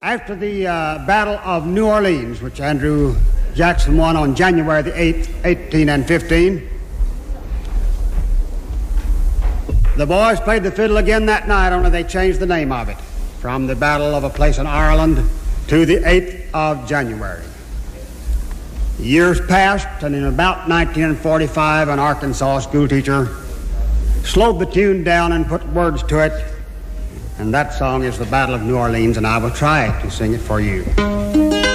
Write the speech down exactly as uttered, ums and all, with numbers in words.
After the uh, Battle of New Orleans, which Andrew Jackson won on January the eighth, eighteen and fifteen, the boys played the fiddle again that night, only they changed the name of it from the Battle of a place in Ireland to the eighth of January. Years passed, and in about nineteen forty-five, an Arkansas schoolteacher slowed the tune down and put words to it, and that song is the Battle of New Orleans, and I will try to sing it for you.